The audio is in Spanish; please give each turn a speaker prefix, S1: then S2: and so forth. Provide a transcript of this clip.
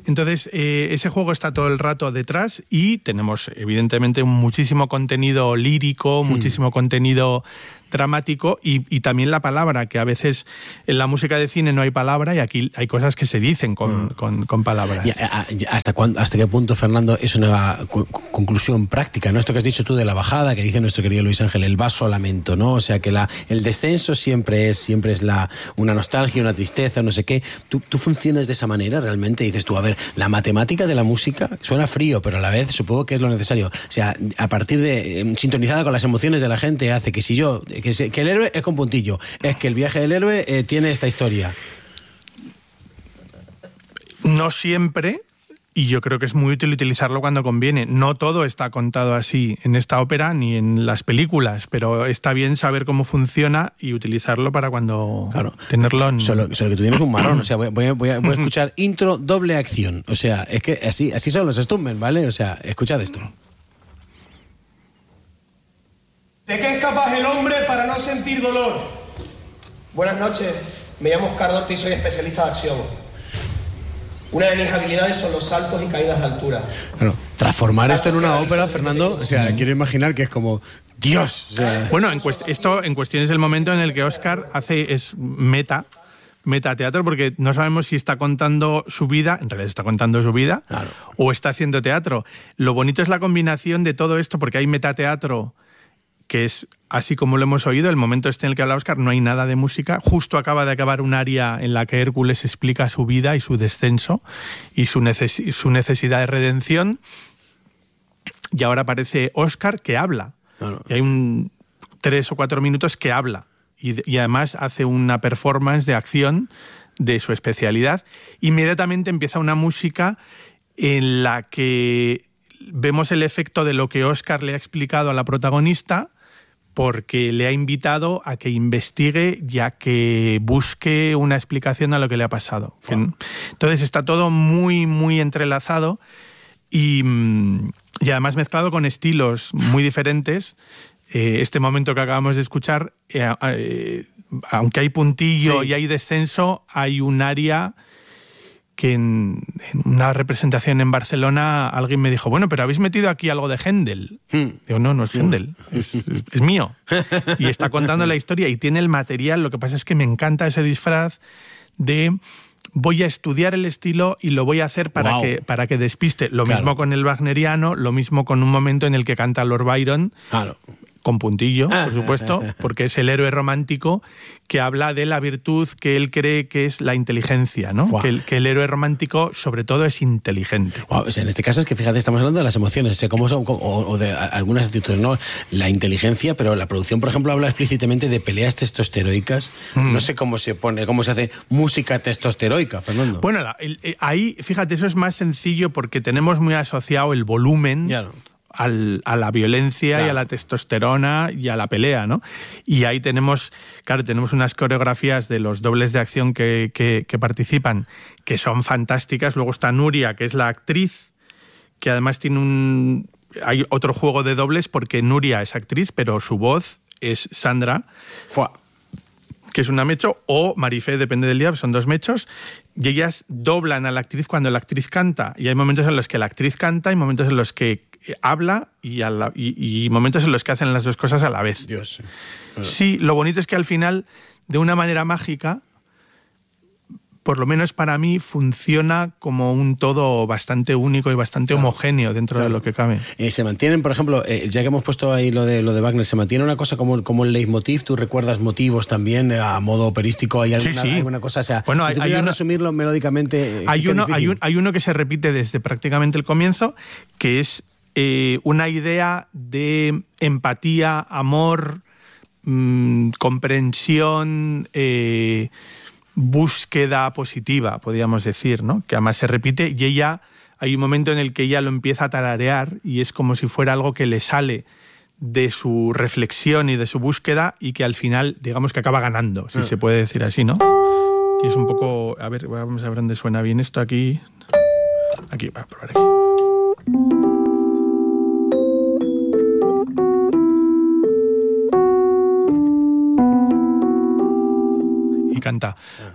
S1: Entonces, ese juego está todo el rato detrás y tenemos, evidentemente, muchísimo contenido lírico, muchísimo contenido dramático y también la palabra, que a veces en la música de cine no hay palabra y aquí hay cosas que se dicen con palabras.
S2: ¿Hasta qué punto, Fernando, es una conclusión práctica, ¿no? Esto que has dicho tú de la bajada, que dice nuestro querido Luis Ángel, el vaso a lamento, ¿no? O sea, que el descenso siempre es una nostalgia, una tristeza, no sé qué. ¿Tú funcionas de esa manera realmente? Dices tú, a ver, la matemática de la música suena frío, pero a la vez supongo que es lo necesario. O sea, a partir de sintonizada con las emociones de la gente, hace que que el héroe es con puntillo, es que el viaje del héroe tiene esta historia.
S1: No siempre, y yo creo que es muy útil utilizarlo cuando conviene. No todo está contado así en esta ópera ni en las películas, pero está bien saber cómo funciona y utilizarlo para cuando tenerlo en...
S2: Solo que tú tienes un marrón, o sea, voy a escuchar intro doble acción, o sea, es que así son los Stuntmen, ¿vale? O sea, escuchad esto.
S3: ¿De qué es capaz el hombre para no sentir dolor? Buenas noches, me llamo Oscar Dorte y soy especialista de acción. Una de mis habilidades son los saltos y caídas de altura.
S2: Bueno, transformar esto en una ópera, Fernando, o sea, quiero imaginar que es como Dios. O sea...
S1: Bueno, esto en cuestión es el momento en el que Oscar es metateatro, porque no sabemos si está contando su vida, en realidad está contando su vida,
S2: claro,
S1: o está haciendo teatro. Lo bonito es la combinación de todo esto, porque hay metateatro, que es así como lo hemos oído, el momento en el que habla Oscar, no hay nada de música, justo acaba de acabar un aria en la que Hércules explica su vida y su descenso y su necesidad de redención, y ahora aparece Oscar que habla, y hay 3 o 4 minutos que habla, y además hace una performance de acción de su especialidad. Inmediatamente empieza una música en la que vemos el efecto de lo que Oscar le ha explicado a la protagonista, porque le ha invitado a que investigue y a que busque una explicación a lo que le ha pasado. Wow. Entonces está todo muy, muy entrelazado y además mezclado con estilos muy diferentes. Este momento que acabamos de escuchar, aunque hay puntillo y hay descenso, hay un aria que en una representación en Barcelona alguien me dijo, bueno, pero habéis metido aquí algo de Händel. Digo, no es Händel, es mío. Y está contando la historia y tiene el material. Lo que pasa es que me encanta ese disfraz de voy a estudiar el estilo y lo voy a hacer para que despiste. Lo mismo con el wagneriano, lo mismo con un momento en el que canta Lord Byron. Claro. Con puntillo, por supuesto, porque es el héroe romántico que habla de la virtud que él cree que es la inteligencia, ¿no? Wow. Que el héroe romántico, sobre todo, es inteligente.
S2: Wow. O sea, en este caso es que, fíjate, estamos hablando de las emociones, o sea, cómo son, o de algunas actitudes, ¿no? La inteligencia, pero la producción, por ejemplo, habla explícitamente de peleas testosteroicas. No sé cómo se hace música testosteroica, Fernando.
S1: Bueno, ahí, fíjate, eso es más sencillo porque tenemos muy asociado el volumen... Claro. A la violencia y a la testosterona y a la pelea, ¿no? Y ahí tenemos unas coreografías de los dobles de acción que participan, que son fantásticas. Luego está Nuria, que es la actriz, que además hay otro juego de dobles porque Nuria es actriz, pero su voz es Sandra, que es una mecho, o Marifé, depende del día, son 2 mechos, y ellas doblan a la actriz cuando la actriz canta. Y hay momentos en los que la actriz canta y momentos en los que habla y momentos en los que hacen las 2 cosas a la vez.
S2: Dios.
S1: Sí, lo bonito es que al final, de una manera mágica, por lo menos para mí, funciona como un todo bastante único y bastante homogéneo dentro de lo que cabe.
S2: Se mantienen, por ejemplo, ya que hemos puesto ahí lo de Wagner, ¿se mantiene una cosa como el leitmotiv? ¿Tú recuerdas motivos también a modo operístico? ¿Hay alguna cosa? O sea,
S1: bueno,
S2: si hay resumirlo melódicamente...
S1: Hay uno que se repite desde prácticamente el comienzo, que es una idea de empatía, amor, comprensión... búsqueda positiva, podríamos decir, ¿no? Que además se repite y hay un momento en el que ella lo empieza a tararear y es como si fuera algo que le sale de su reflexión y de su búsqueda y que al final, digamos que acaba ganando, si se puede decir así, ¿no? Y es un poco... A ver, vamos a ver dónde suena bien esto aquí. Aquí, voy a probar aquí. Y canta